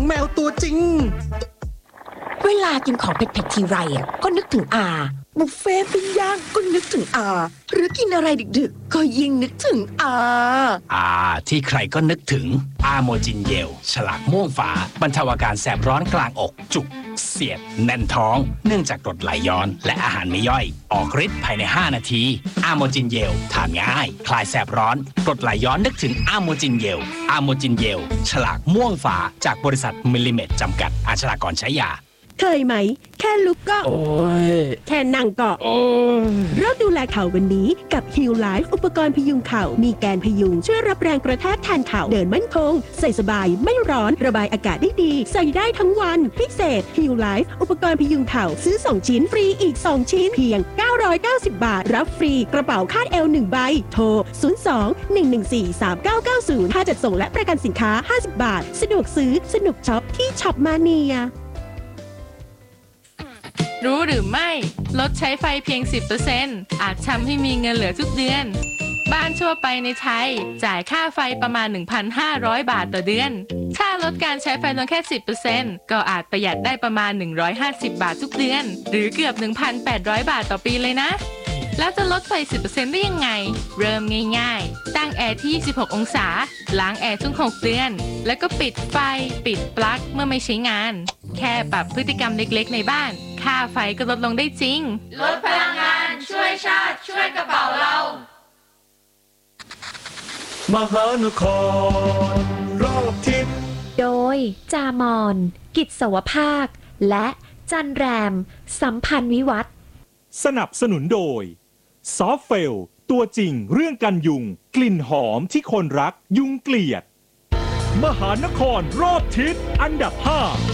แมวตัวจริงเวลากินของเผ็ดๆทีไรก็นึกถึงอาบุฟเฟ่ปิ้งย่างก็นึกถึงอาหรือกินอะไรดึกๆก็ยิ่งนึกถึงอาที่ใครก็นึกถึงอาโมจินเยลฉลากม่วงฝาบรรเทาอาการแสบร้อนกลางอกจุกเสียดแน่นท้องเนื่องจากกรดไหลย้อนและอาหารไม่ย่อยออกฤทธิ์ภายใน5นาทีอาโมจินเยลทานง่ายคลายแสบร้อนกรดไหลย้อนนึกถึงอาโมจินเยลอาโมจินเยลฉลากม่วงฝาจากบริษัทมิลลิเมตจำกัดอ่านฉลากก่อนใช้ยาเคยไหมแค่ลุกก็แค่นั่งก็เริ่มดูแลเข่าวันนี้กับ Heal Life อุปกรณ์พยุงเข่ามีแกนพยุงช่วยรับแรงกระแทกแทนเข่าเดินมั่นคงใส่สบายไม่ร้อนระบายอากาศได้ดีใส่ได้ทั้งวันพิเศษ Heal Life อุปกรณ์พยุงเข่าซื้อ2ชิ้นฟรีอีก2ชิ้นเพียง990 บาทรับฟรีกระเป๋าคาดเอว1ใบโทร02-114-3990ค่าจัดส่งและประกันสินค้า50 บาทสะดวกซื้อสนุกช็อปที่ช็อปมาเนียรู้หรือไม่ลดใช้ไฟเพียง 10% อาจทำให้มีเงินเหลือทุกเดือนบ้านทั่วไปในไทยจ่ายค่าไฟประมาณ 1,500 บาทต่อเดือนถ้าลดการใช้ไฟลงแค่ 10% ก็อาจประหยัดได้ประมาณ150 บาททุกเดือนหรือเกือบ 1,800 บาทต่อปีเลยนะแล้วจะลดไฟ 10% ได้ยังไงเริ่มง่ายๆตั้งแอร์ที่26องศาล้างแอร์ทุก6เดือนแล้วก็ปิดไฟปิดปลั๊กเมื่อไม่ใช้งานแค่ปรับพฤติกรรมเล็กๆในบ้านค่าไฟก็ลดลงได้จริงลดพลังงานช่วยชาติช่วยกระเป๋าเรามหานครรอบทิศโดยจามอนกิจสวภาคและจันแรมสัมพันธ์วิวัฒน์สนับสนุนโดยซอฟเฟลตัวจริงเรื่องกันยุงกลิ่นหอมที่คนรักยุงเกลียดมหานครรอบทิศอันดับ5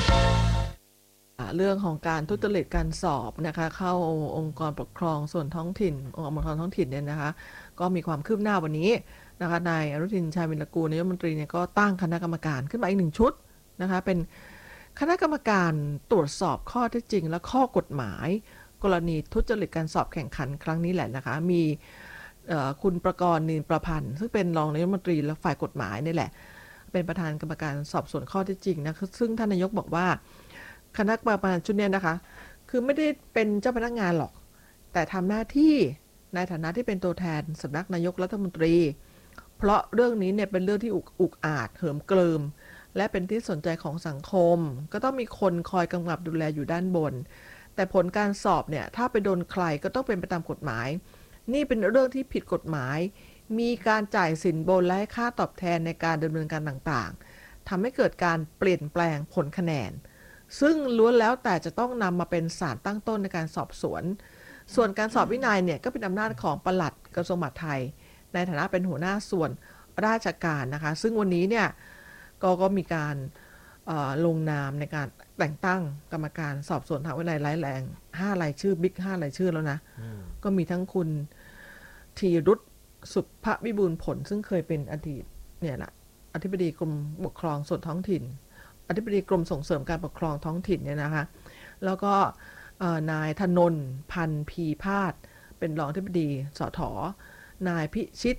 เรื่องของการทุจริตการสอบนะคะเข้าองค์กรปกครองส่วนท้องถิ่นองค์กรปกครองท้องถิ่นเนี่ยนะคะก็มีความคืบหน้าวันนี้นะคะนายอนุทินชาญวิรกูลนายกรัฐมนตรีเนี่ยก็ตั้งคณะกรรมการขึ้นมาอีก1ชุดนะคะเป็นคณะกรรมการตรวจสอบข้อเท็จจริงและข้อกฎหมายกรณีทุจริตการสอบแข่งขันครั้งนี้แหละนะคะมีคุณประกรณ์ นินประพันธ์ซึ่งเป็นรองนายกรัฐมนตรีและฝ่ายกฎหมายนี่แหละเป็นประธานกรรมการสอบสวนข้อเท็จจริงนะซึ่งท่านนายกบอกว่าคณะกรรมการชุดนี้นะคะคือไม่ได้เป็นเจ้าพนักงานหรอกแต่ทำหน้าที่ในฐานะที่เป็นตัวแทนสำนักนายกรัฐมนตรีเพราะเรื่องนี้เนี่ยเป็นเรื่องที่อุกอาจเหิมเกริมและเป็นที่สนใจของสังคมก็ต้องมีคนคอยกำกับดูแลอยู่ด้านบนแต่ผลการสอบเนี่ยถ้าไปโดนใครก็ต้องเป็นไปตามกฎหมายนี่เป็นเรื่องที่ผิดกฎหมายมีการจ่ายสินบนและค่าตอบแทนในการดำเนินการต่างๆทำให้เกิดการเปลี่ยนแปลงผลคะแนนซึ่งล้วนแล้วแต่จะต้องนำมาเป็นสารตั้งต้นในการสอบสวนส่วนการสอบวินัยเนี่ยก็เป็นอำนาจของปลัดกระทรวงมหาดไทยในฐานะเป็นหัวหน้าส่วนราชการนะคะซึ่งวันนี้เนี่ยก็มีการลงนามในการแต่งตั้งกรรมการสอบสวนทางวินัยร้ายแรง5รายชื่อบิ๊ก5รายชื่อแล้วนะก็มีทั้งคุณธีรุตสุภวิบูลย์ผลซึ่งเคยเป็นอดีตเนี่ยแหละอธิบดีกรมปกครองส่วนท้องถิ่นอธิบดีกรมส่งเสริมการปกครองท้องถิ่นเนี่ยนะคะแล้วก็นายธนนท์พันธ์พีพาสเป็นรองอธิบดีสถ.นายพิชิต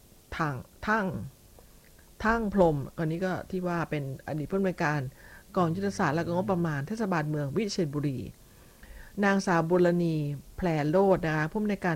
ทั้งพรหมอันนี้ก็ที่ว่าเป็นอดีตผู้อำนวยการกองยุทธศาสตร์และงบประมาณเทศบาลเมืองวิเชียรบุรีนางสาวบุรณีแพรโลดนะคะผู้อำนวยการ